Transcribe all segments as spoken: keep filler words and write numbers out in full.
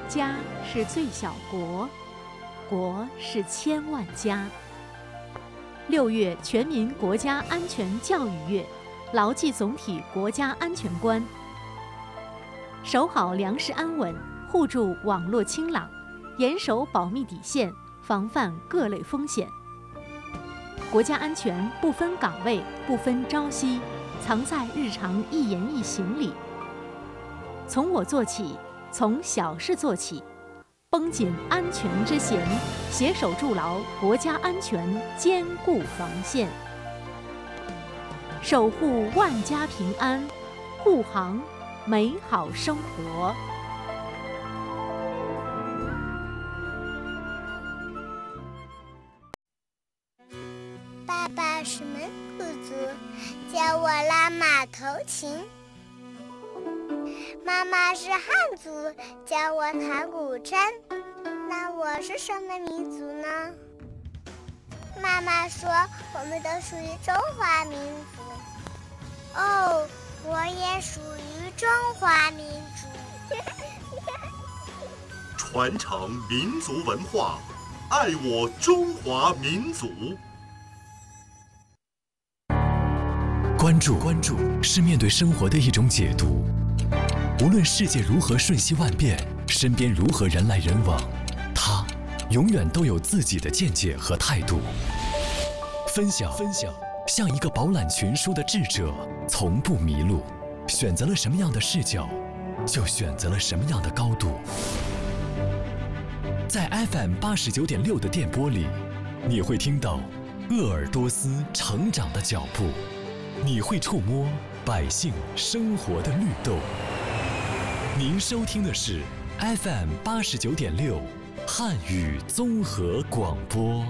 家是最小国，国是千万家。六月全民国家安全教育月，牢记总体国家安全观，守好粮食安稳，护住网络清朗，严守保密底线，防范各类风险。国家安全不分岗位，不分朝夕，藏在日常一言一行里。从我做起，从小事做起，绷紧安全之弦，携手筑牢国家安全坚固防线，守护万家平安，护航美好生活。 爸爸是蒙古族，教我拉马头琴。妈妈是汉族，教我弹古筝。那我是什么民族呢？妈妈说我们都属于中华民族。哦，我也属于中华民族。 传承民族文化，爱我中华民族。 关注关注是面对生活的一种解读。无论世界如何瞬息万变，身边如何人来人往，他永远都有自己的见解和态度。分享分享，像一个饱览群书的智者，从不迷路。选择了什么样的视角，就选择了什么样的高度。在 F M 八十九点六的电波里，你会听到鄂尔多斯成长的脚步，你会触摸百姓生活的绿豆。您收听的是 F M 八十九点六汉语综合广播。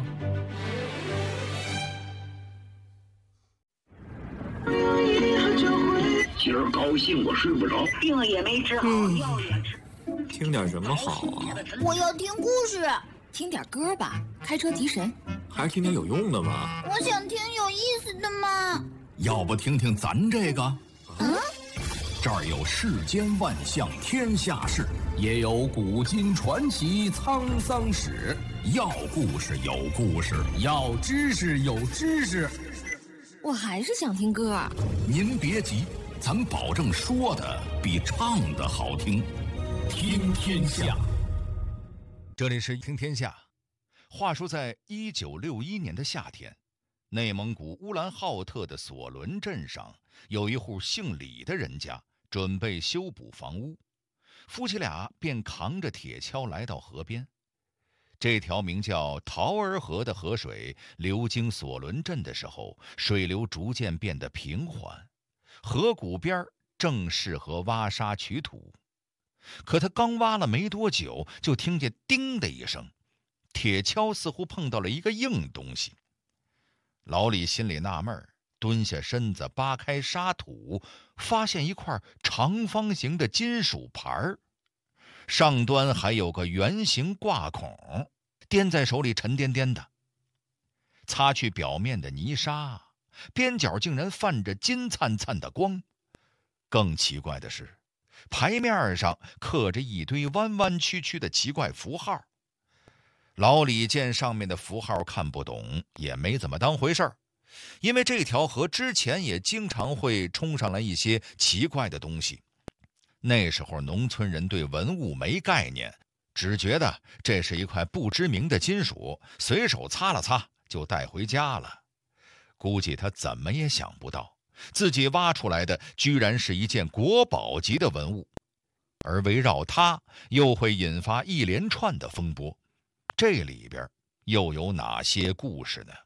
今儿高兴我睡不着， 病也没治好， 嗯、 药也吃。 听点什么好啊？ 我要听故事，听点歌吧，开车提神。 还是听点有用的吧。 我想听有意思的嘛。 要不听听咱这个？ 嗯。 这儿有世间万象天下事，也有古今传奇沧桑史，要故事有故事，要知识有知识。 我还是想听歌。 您别急，咱保证说的比唱的好听。听天下， 这里是听天下。话说在一九六一年的夏天，内蒙古乌兰浩特的索伦镇上有一户姓李的人家准备修补房屋，夫妻俩便扛着铁锹来到河边。这条名叫桃儿河的河水流经索伦镇的时候，水流逐渐变得平缓，河谷边正适合挖沙取土。可他刚挖了没多久，就听见叮的一声，铁锹似乎碰到了一个硬东西。老李心里纳闷，蹲下身子扒开沙土，发现一块长方形的金属牌，上端还有个圆形挂孔，掂在手里沉甸甸的。擦去表面的泥沙，边角竟然泛着金灿灿的光。更奇怪的是，牌面上刻着一堆弯弯曲曲的奇怪符号。老李见上面的符号看不懂，也没怎么当回事儿，因为这条河之前也经常会冲上来一些奇怪的东西。那时候农村人对文物没概念，只觉得这是一块不知名的金属，随手擦了擦就带回家了。估计他怎么也想不到，自己挖出来的居然是一件国宝级的文物，而围绕它又会引发一连串的风波。这里边又有哪些故事呢？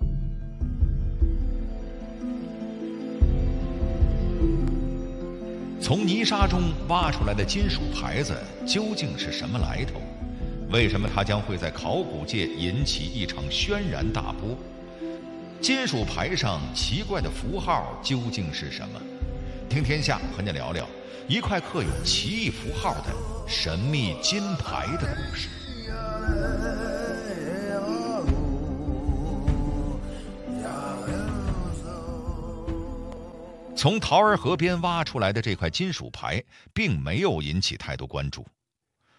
从泥沙中挖出来的金属牌子究竟是什么来头？为什么它将会在考古界引起一场轩然大波？金属牌上奇怪的符号究竟是什么？听天下和你聊聊一块刻有奇异符号的神秘金牌的故事。从桃儿河边挖出来的这块金属牌并没有引起太多关注，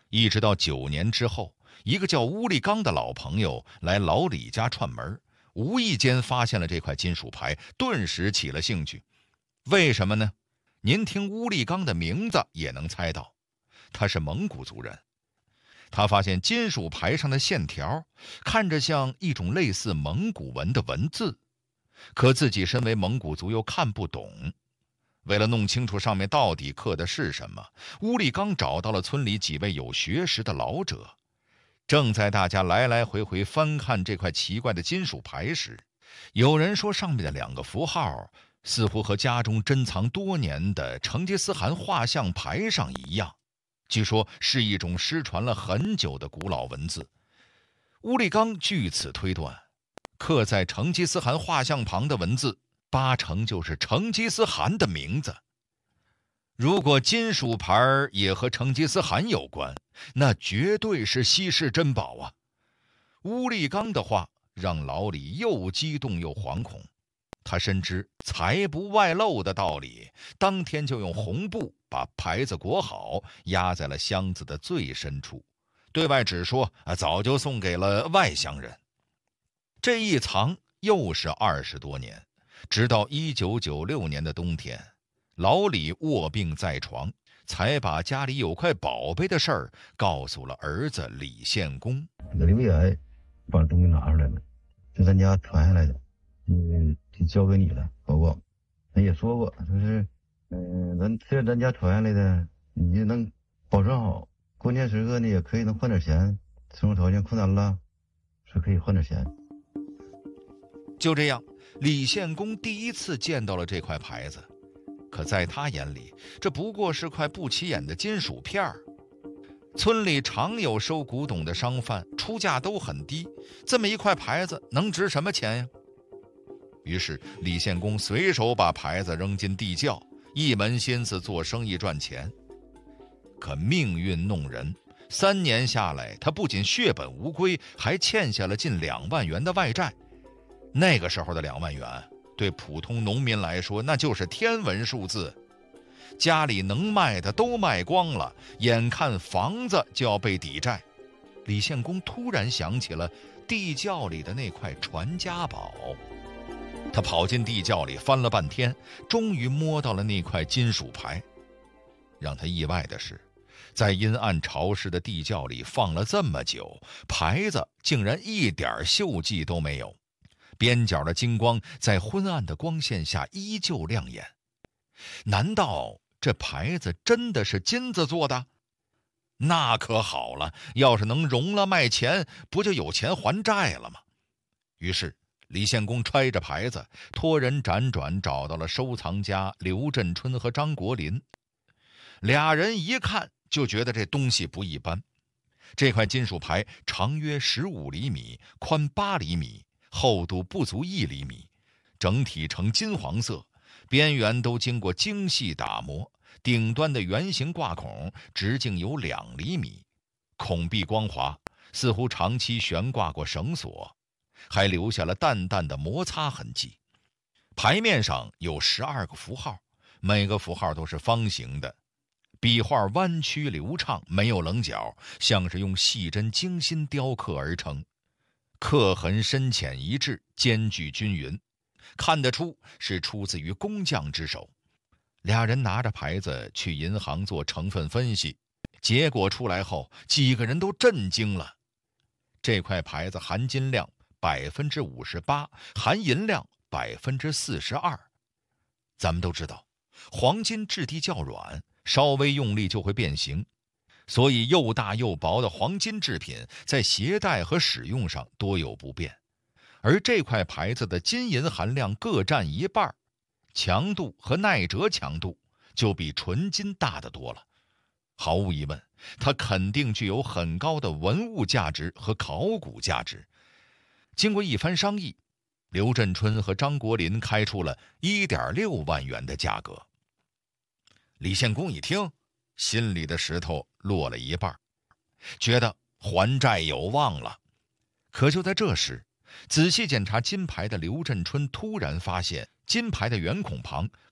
一直到九年之后，一个叫乌力刚的老朋友来老李家串门，无意间发现了这块金属牌，顿时起了兴趣。为什么呢？您听乌力刚的名字也能猜到，他是蒙古族人。他发现金属牌上的线条看着像一种类似蒙古文的文字，可自己身为蒙古族又看不懂。为了弄清楚上面到底刻的是什么，乌力刚找到了村里几位有学识的老者。正在大家来来回回翻看这块奇怪的金属牌时，有人说上面的两个符号似乎和家中珍藏多年的成吉思汗画像牌上一样，据说是一种失传了很久的古老文字。乌力刚据此推断，刻在成吉思汗画像旁的文字八成就是成吉思汗的名字。如果金属牌也和成吉思汗有关，那绝对是稀世珍宝啊！乌力刚的话让老李又激动又惶恐，他深知财不外露的道理，当天就用红布把牌子裹好，压在了箱子的最深处，对外只说早就送给了外乡人。这一藏又是二十多年，直到一九九六年的冬天，老李卧病在床，才把家里有块宝贝的事儿告诉了儿子李献公。 刘爷把东西拿出来了，是咱家传下来的，嗯，就交给你了，宝宝。他也说过，说是，嗯、呃，咱虽然咱家传下来的，你就能保存好，关键时刻呢也可以能换点钱，生活条件困难了，是可以换点钱。 就这样，李献公第一次见到了这块牌子。可在他眼里，这不过是块不起眼的金属片儿。村里常有收古董的商贩，出价都很低，这么一块牌子能值什么钱呀？于是李献公随手把牌子扔进地窖，一门心思做生意赚钱。可命运弄人，三年下来，他不仅血本无归，还欠下了近两万元的外债。那个时候的两万元对普通农民来说那就是天文数字，家里能卖的都卖光了，眼看房子就要被抵债。李献公突然想起了地窖里的那块传家宝，他跑进地窖里翻了半天，终于摸到了那块金属牌。让他意外的是，在阴暗潮湿的地窖里放了这么久，牌子竟然一点锈迹都没有，边角的金光在昏暗的光线下依旧亮眼。难道这牌子真的是金子做的？那可好了，要是能融了卖钱，不就有钱还债了吗？于是李献公揣着牌子，托人辗转找到了收藏家刘振春和张国林。俩人一看就觉得这东西不一般。这块金属牌长约十五厘米，宽八厘米，厚度不足一厘米，整体呈金黄色，边缘都经过精细打磨，顶端的圆形挂孔直径有两厘米，孔壁光滑，似乎长期悬挂过绳索，还留下了淡淡的摩擦痕迹。牌面上有十二个符号，每个符号都是方形的，笔画弯曲流畅，没有棱角，像是用细针精心雕刻而成，刻痕深浅一致，间距均匀，看得出是出自于工匠之手。俩人拿着牌子去银行做成分分析，结果出来后，几个人都震惊了。这块牌子含金量百分之五十八，含银量百分之四十二。咱们都知道，黄金质地较软，稍微用力就会变形，所以又大又薄的黄金制品在携带和使用上多有不便。而这块牌子的金银含量各占一半，强度和耐折强度就比纯金大得多了。毫无疑问，它肯定具有很高的文物价值和考古价值。经过一番商议，刘振春和张国林开出了 一点六万元的价格。李献公一听，心里的石头落了一半，觉得还债有望了。可就在这时，仔细检查金牌的刘振春突然发现金牌的圆孔旁